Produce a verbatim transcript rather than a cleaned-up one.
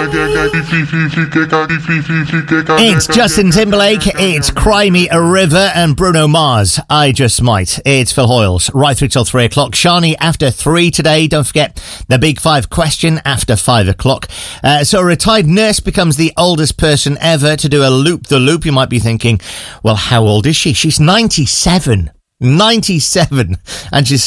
It's Justin Timberlake, it's Cry Me a River, and Bruno Mars, I Just Might. It's Phil Hoyles, right through till three o'clock. Shani after three today. Don't forget the Big Five question after five o'clock. Uh, so a retired nurse becomes the oldest person ever to do a loop-the-loop. You might be thinking, well, how old is she? She's ninety-seven. ninety-seven. And she's